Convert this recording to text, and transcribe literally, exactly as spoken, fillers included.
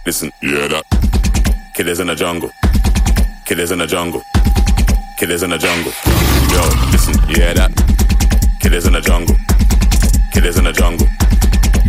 listen, yeah that. Killers in the jungle. Killers in the jungle. Killers in the jungle. Yo, listen, yeah that. Killers in the jungle. Killers in the jungle.